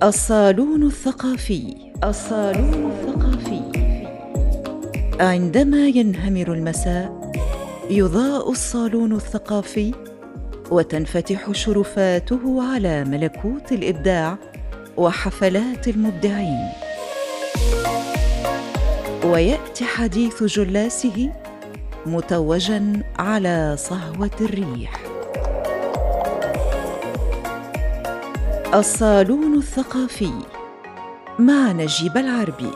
الصالون الثقافي. الصالون الثقافي. عندما ينهمر المساء يضاء الصالون الثقافي وتنفتح شرفاته على ملكوت الإبداع وحفلات المبدعين، ويأتي حديث جلاسه متوجاً على صهوة الريح. الصالون الثقافي مع نجيب العربي.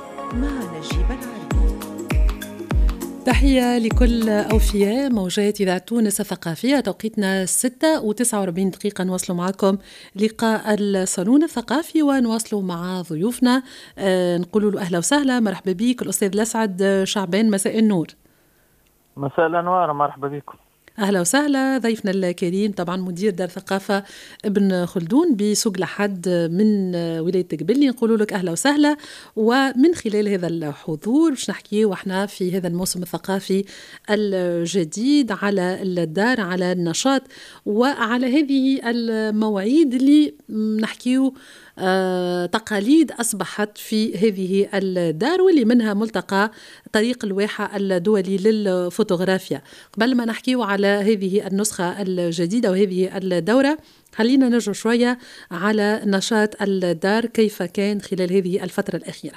تحية لكل أوفياء موجات إذاعة تونس الثقافية. توقيتنا 6:49 نواصلوا معكم لقاء الصالون الثقافي ونواصلوا مع ضيوفنا. نقول له أهلا وسهلا، مرحبا بك الأستاذ الأسعد شعبان. مساء النور. مساء الأنوار، مرحبا بكم. أهلا وسهلا. ضيفنا الكريم طبعا مدير دار ثقافة ابن خلدون بسوق لحد من ولاية قبلي. نقول لك أهلا وسهلا. ومن خلال هذا الحضور باش نحكي وإحنا في هذا الموسم الثقافي الجديد على الدار، على النشاط وعلى هذه المواعيد اللي نحكيه تقاليد أصبحت في هذه الدار، واللي منها ملتقى طريق الواحة الدولي للفوتوغرافيا. قبل ما نحكيه على هذه النسخة الجديدة وهذه الدورة، خلينا نرجع شوية على نشاط الدار، كيف كان خلال هذه الفترة الأخيرة.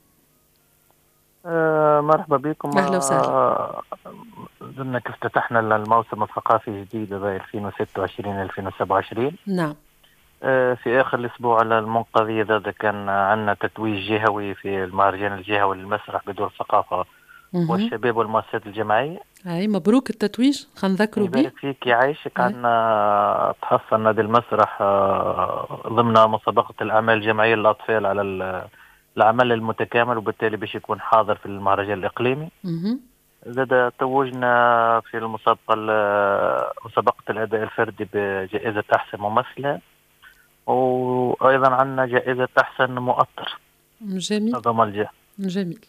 مرحبا بكم. أهلا وسهلا. زلنا كيف افتتحنا الموسم الثقافي الجديد 2026-2027. نعم. في آخر الأسبوع المنقضي هذا كان عندنا تتويج جهوي في المهرجان الجهوي للمسرح بدور الثقافة والشباب والمؤسسات الجماعية. أي مبروك التتويج، خلينا نذكروا به. يبارك فيك يعيشك. عندنا تحصل نادي المسرح ضمن مسابقة الأعمال الجماعية للأطفال على العمل المتكامل، وبالتالي باش يكون حاضر في المهرجان الإقليمي. زاد توجنا في المسابقة مسابقة الأداء الفردي بجائزة أحسن ممثلة، وأيضا عندنا جائزة أحسن مؤطر. جميل. هذا الجهة. جميل.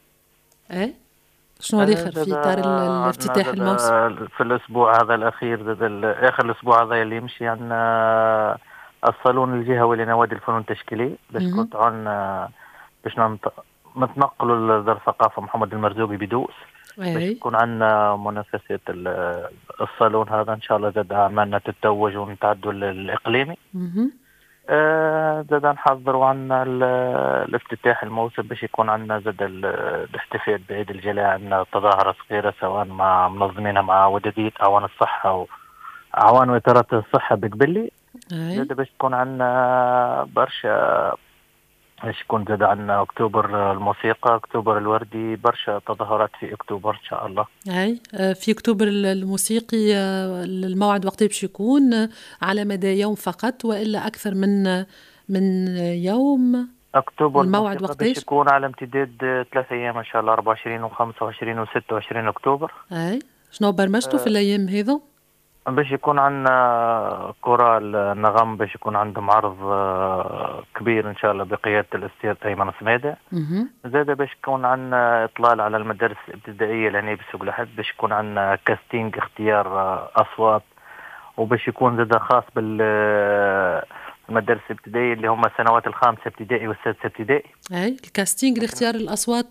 شنو الآخر في إطار الافتتاح الموسم؟ في الأسبوع هذا الأخير، آخر الأسبوع هذا اللي يمشي عندنا الصالون الجهوي لنوادي الفنون التشكيلية، باش كنت عن باش نتنقلوا لدار الثقافة محمد المرزوقي بدوس، باش يكون عندنا منافسة الصالون هذا إن شاء الله. زاد عملنا تتوج ونتعدوا الإقليمي. زاد نحضروا عنا الافتتاح الموسم باش يكون عنا زاد الاحتفال بعيد الجلاء. عندنا تظاهرة صغيرة سواء مع منظمينها مع ودادية أعوان الصحة وأعوان وإطارات الصحة بقبلي. زاد باش تكون عنا برشا، باش يكون زاد عنا أكتوبر الموسيقى، أكتوبر الوردي، برشا تظاهرات في أكتوبر إن شاء الله. في أكتوبر الموسيقي الموعد وقت باش يكون على مدى يوم فقط وإلا أكثر من يوم؟ أكتوبر الموعد وقت باش يكون على امتداد 3 أيام إن شاء الله، 24 و25 و26 أكتوبر. شنو برمجتوا في الأيام هذا؟ باش يكون عندنا كورال نغم، باش يكون عندهم عرض كبير ان شاء الله بقياده الاستاذ ايمن سميده. زاد باش يكون عندنا اطلال على المدارس الابتدائيه لهنا بسوق لحد، باش يكون عندنا كاستينج اختيار اصوات، وباش يكون زاد خاص بالمدارس الابتدائيه اللي هم السنوات الخامسه ابتدائي والسادسه ابتدائي. الكاستينج لاختيار الاصوات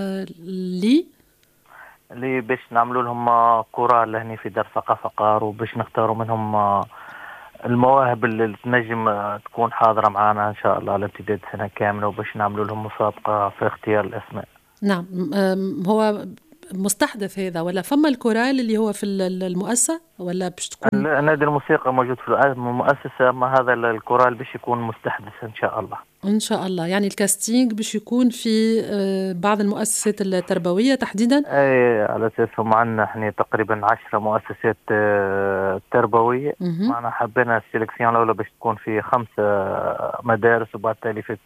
اللي باش نعملوا لهم كورال لهني في دار ثقافة قار، وباش نختاروا منهم المواهب اللي تنجم تكون حاضرة معنا إن شاء الله على امتداد سنة كاملة، وباش نعملوا لهم مسابقة في اختيار الأسماء. نعم. هو مستحدث هذا ولا فما الكورال اللي هو في المؤسسة ولا باش تكون؟ نادي الموسيقى موجود في المؤسسة، أما هذا الكورال باش يكون مستحدث إن شاء الله. إن شاء الله. يعني الكاستينج باش يكون في بعض المؤسسات التربوية تحديدا؟ أي على أساس هم عندنا إحنا تقريبا 10 مؤسسات تربوية. معنا حبينا السيلكسيون الأولى باش تكون في 5 مدارس، وبعد تالي في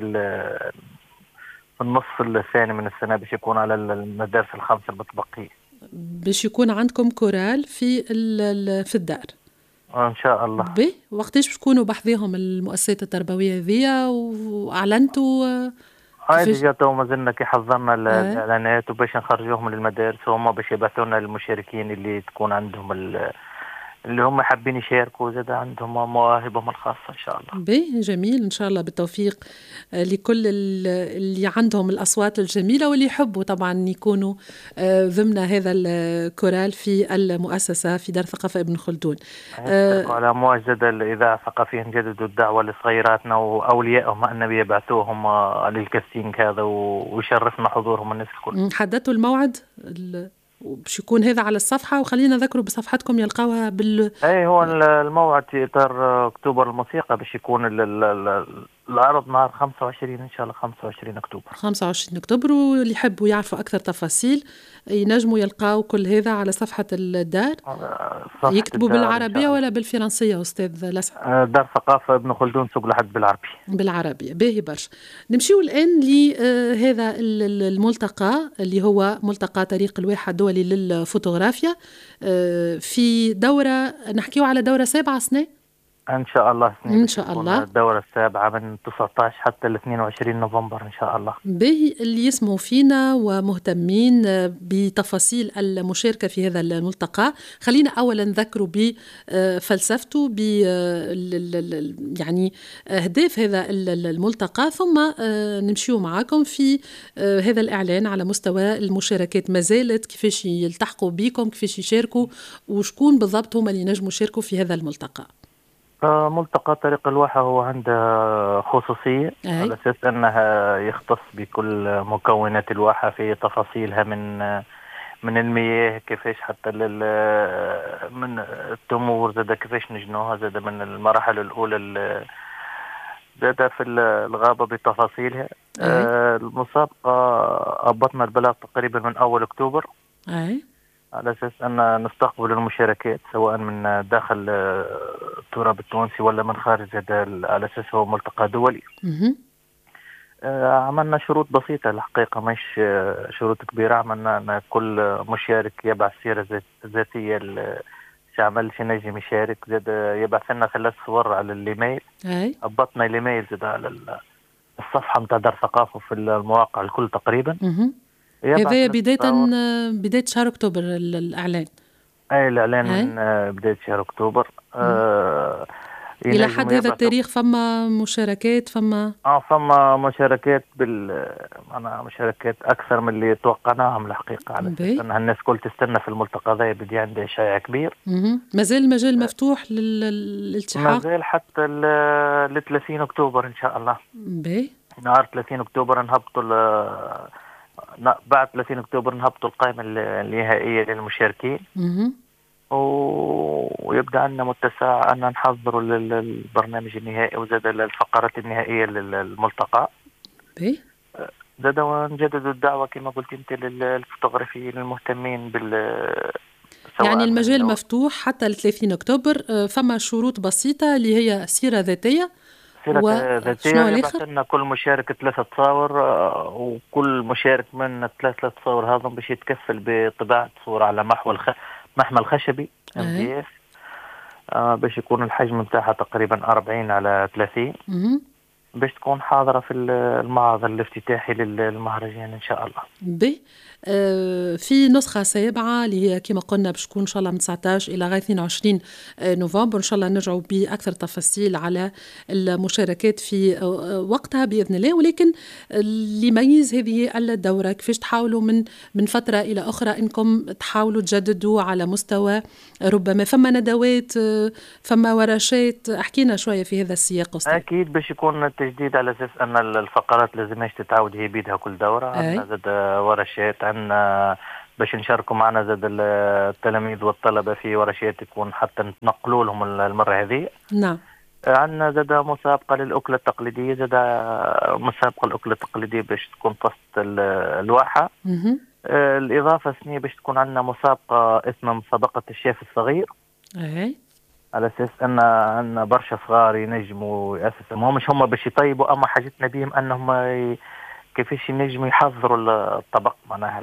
النصف الثاني من السنة باش يكون على المدارس ال5 المتبقية. باش يكون عندكم كورال في الدار ان شاء الله. وقتاش باش تكونوا بحذاهم المؤسسات التربويه هذيا واعلنتوا؟ هاي جاتو ما زلنا كي حضرنا الاعلانات وباش نخرجوهم للمدارس، وهم باش يبعثوا لنا المشاركين اللي تكون عندهم اللي هم حابين يشاركوا زاد عندهم مواهبهم الخاصة إن شاء الله. باهي جميل، إن شاء الله بالتوفيق لكل اللي عندهم الأصوات الجميلة واللي يحبوا طبعا يكونوا ضمن هذا الكورال في المؤسسة في دار ثقافة ابن خلدون. يشاركوا على أمواج زاد الإذاعة الثقافية، نجددوا الدعوة لصغيراتنا وأوليائهم أن بيبعثوهم للكاستينج هذا ويشرفنا حضورهم الناس الكل. حددتوا الموعد باش يكون هذا على الصفحة، وخلينا نذكروا بصفحتكم يلقاوها اي هو الموعد في اطار اكتوبر الموسيقى باش يكون العرض نهار 25 ان شاء الله، 25 اكتوبر. 25 اكتوبر، واللي يحبوا يعرفوا اكثر تفاصيل ينجموا يلقاو كل هذا على صفحة الدار. يكتبوا بالعربية ولا بالفرنسية استاذ لسعد؟ دار ثقافة ابن خلدون سوق لحد بالعربي. بالعربية، باهي برشا. نمشيو الآن لهذا الملتقى اللي هو ملتقى طريق الواحة الدولي للفوتوغرافيا، في دورة نحكيو على دورة 7 سنة ان شاء الله. ان شاء الله الدورة 7 من 19 حتى 22 نوفمبر ان شاء الله. باهي اللي يسمعوا فينا ومهتمين بتفاصيل المشاركة في هذا الملتقى، خلينا اولا نذكروا بفلسفته، يعني اهداف هذا الملتقى، ثم نمشيو معاكم في هذا الاعلان على مستوى المشاركات. ما زالت كيفاش يلتحقوا بكم، كيفاش يشاركوا، وشكون بالضبط هم اللي ينجموا يشاركوا في هذا الملتقى؟ ملتقى طريق الواحة هو عنده خصوصية على أساس أنه يختص بكل مكونات الواحة في تفاصيلها، من المياه كيفاش حتى من التمور زاد كيفاش نجنوها، زاد من المراحل الأولى زاد في الغابة بتفاصيلها. المسابقة أبطنا البلاغ تقريبا من أول أكتوبر على أساس أن نستقبل المشاركات سواء من داخل التراب التونسي ولا من خارج هذا، على أساس هو ملتقى دولي. عملنا شروط بسيطة الحقيقة، مش شروط كبيرة. عملنا أن كل مشارك يبعث سيرة ذاتية للعمل شي نجم يشارك، زاد يبعث لنا 3 صور على الإيميل. هبطنا الإيميل زاد على الصفحة متاع دار ثقافة في المواقع الكل تقريبا. هذا بداية شهر أكتوبر الإعلان. الإعلان من بداية شهر أكتوبر. إلى حد هذا التاريخ فما مشاركات؟ فما مشاركات مشاركات أكثر من اللي توقعناهم الحقيقة، على أساس أن الناس كل تستنى في الملتقى ذا، بدي عنده شائع كبير. مازال المجال مفتوح للالتحاق؟ مازال حتى ل 30 أكتوبر إن شاء الله. نهار 30 أكتوبر نهبطوا بعد 30 أكتوبر نهبطوا القائمة النهائية للمشاركين. ويبدأ عندنا متسع أن نحضروا للبرنامج النهائي وزاد الفقرات النهائية للملتقى. زاد ونجدد الدعوة كما قلت أنت للفوتوغرافيين المهتمين يعني المجال مفتوح حتى 30 أكتوبر. فما شروط بسيطة اللي هي سيرة ذاتية. يبعث لنا كل مشارك 3 تصاور، وكل مشارك من 3 تصاور هذا باش يتكفل بطباعة صورة على محمل خشبي MDF، باش يكون الحجم متاعها تقريبا 40 على 30، باش تكون حاضرة في المعرض الافتتاحي للمهرجان إن شاء الله. في نسخة 7 اللي هي كما قلنا باش تكون إن شاء الله من 19 إلى 22 نوفمبر. إن شاء الله نرجعوا بأكثر تفاصيل على المشاركات في وقتها بإذن الله. ولكن اللي يميز هذه الدورة كيفاش تحاولوا من فترة إلى أخرى إنكم تحاولوا تجددوا على مستوى، ربما فما ندوات، فما ورشات. أحكينا شوية في هذا السياق أستاذ. أكيد باش يكون التجديد على أساس أن الفقرات لازمش تتعاود هي بيدها كل دورة. عندنا زاد ورشات، عندنا باش نشاركوا معنا زاد التلاميذ والطلبة في ورشات تكون حتى نتنقلوا لهم المرة هذه. نعم. عندنا زاد مسابقة للأكلة التقليدية، زاد مسابقة الأكلة التقليدية باش تكون طست الواحة. الإضافة الثانية باش تكون عندنا مسابقة اسمها مسابقة الشيف الصغير. على أساس أن عندنا برشا صغار ينجموا يأسسوا، مش هم باش يطيبوا، أما حاجتنا بهم أنهم كيفاش ينجموا يحضروا الطبق، معناها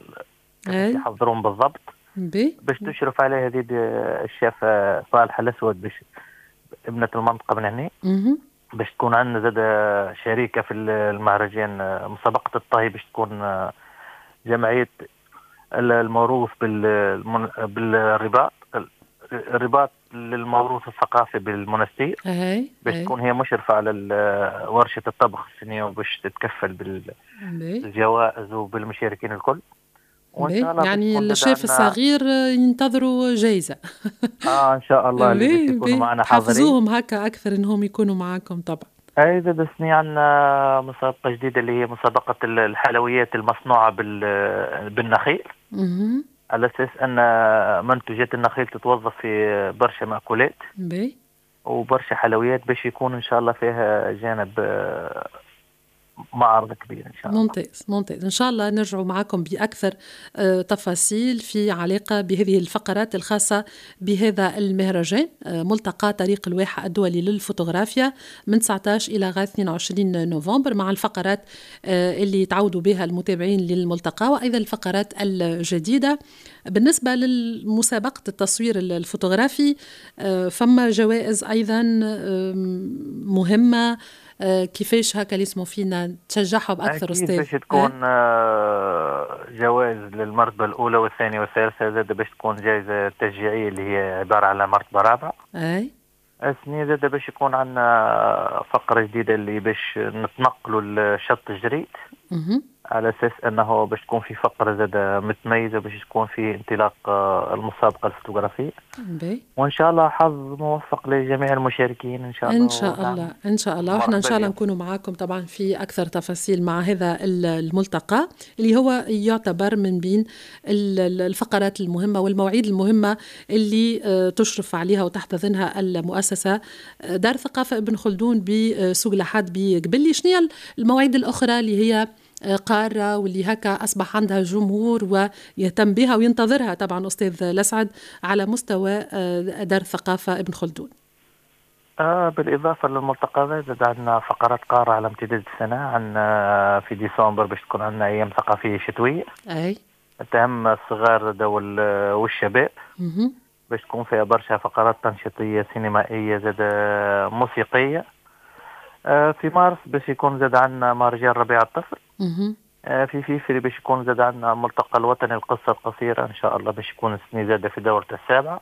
يحضرون بالضبط. باش تشرف عليه هذه الشيف صالح الأسود، باش ابنة المنطقة من هنا. باش تكون عندنا زاد شريكة في المهرجان مسابقة الطهي، باش تكون جمعية الموروث بالرباط رباط للموروث الثقافي بالمنستير، باش تكون هي مشرفة على ورشة الطبخ السنية، وباش تتكفل بالجوائز وبالمشاركين الكل. وإن شاء الله يعني الشيف الصغير ينتظروا جايزة. إن شاء الله اللي يكونوا معنا حاضرين. حافظوهم هكا أكثر إنهم يكونوا معاكم طبعا. زاد السنة عندنا مسابقة جديدة اللي هي مسابقة الحلويات المصنوعة بالنخيل، على أساس أن منتجات النخيل تتوظف في برشا مأكولات وبرشا حلويات، باش يكون إن شاء الله فيها جانب معرض كبير إن شاء الله. ممتاز. إن شاء الله نرجع معكم بأكثر تفاصيل في علاقة بهذه الفقرات الخاصة بهذا المهرجان، ملتقى طريق الواحة الدولي للفوتوغرافيا من 19 إلى 22 نوفمبر، مع الفقرات اللي تعودوا بها المتابعين للملتقى، وأيضا الفقرات الجديدة. بالنسبة للمسابقة التصوير الفوتوغرافي فما جوائز أيضا مهمة، كيفاش هكا اللي اسمه فينا تشجعهم أكثر أستاذ؟ باش تكون جوائز للمرتبة الأولى والثانية والثالثة، زاد باش تكون جائزة تشجيعية اللي هي عبارة على مرتبة رابعة. السنة زاد باش يكون عندنا فقرة جديدة اللي باش نتنقلوا لشط الجريد، على أساس أنه باش تكون في فقرة زاد متميزة باش تكون في انطلاق المسابقة الفوتوغرافية. وإن شاء الله حظ موفق لجميع المشاركين إن شاء الله. إن شاء الله وإحنا إن شاء الله نكونوا معاكم طبعا في أكثر تفاصيل مع هذا الملتقى اللي هو يعتبر من بين الفقرات المهمة والمواعيد المهمة اللي تشرف عليها وتحتضنها المؤسسة دار الثقافة ابن خلدون بسوق الأحد بقبلي. شنو المواعيد الأخرى اللي هي قارة واللي هكا أصبح عندها جمهور ويهتم بها وينتظرها طبعا أستاذ لسعد على مستوى دار الثقافة ابن خلدون؟ بالإضافة للملتقى زاد عندنا فقرات قارة على امتداد السنة. عندنا في ديسمبر باش تكون عندنا أيام ثقافية شتوية تهم الصغار والشباب، باش تكون فيها برشا فقرات تنشيطية سينمائية زاد موسيقية. في مارس باش يكون زاد عندنا مهرجان ربيع الطفل. في فيفري باش يكون زاد عندنا ملتقى الوطني القصة القصيرة إن شاء الله، باش يكون السنة زاد في دورة السابعة.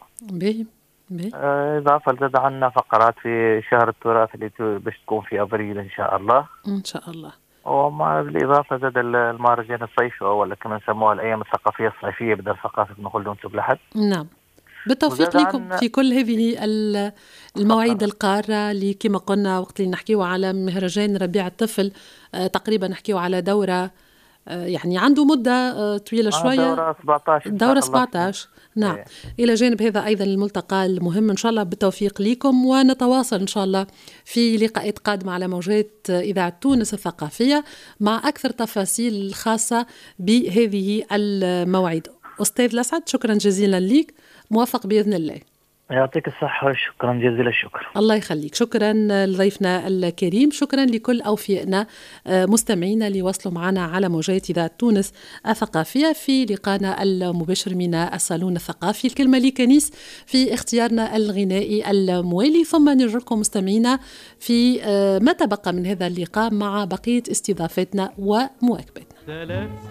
إضافة زاد عندنا فقرات في شهر التراث اللي باش تكون في أبريل إن شاء الله. ومع بالإضافة زاد المهرجان الصيفي أو كما نسموها الأيام الثقافية الصيفية بدار ثقافة ابن خلدون سوق الأحد. نعم، بالتوفيق لكم في كل هذه المواعيد القارة اللي كما قلنا وقت اللي نحكيو على مهرجان ربيع الطفل تقريبا نحكيو على دورة يعني عنده مدة طويلة شوية، دورة 17. نعم. إلى جانب هذا أيضا الملتقى المهم إن شاء الله بالتوفيق لكم، ونتواصل إن شاء الله في لقاءات قادمة على موجات إذاعة تونس الثقافية مع أكثر تفاصيل خاصة بهذه المواعيد. أستاذ لسعد شكرا جزيلا لك، موفق بإذن الله. يعطيك الصحة وشكرا جزيلا. الشكر. الله يخليك. شكرا لضيفنا الكريم، شكرا لكل أوفيائنا مستمعينا اللي وصلوا معنا على موجات إذاعة تونس الثقافية في لقانا المباشر من الصالون الثقافي. الكلمة لكنيس في اختيارنا الغنائي الموالي، ثم نرجع لكم مستمعينا في ما تبقى من هذا اللقاء مع بقية استضافتنا ومواكبتنا.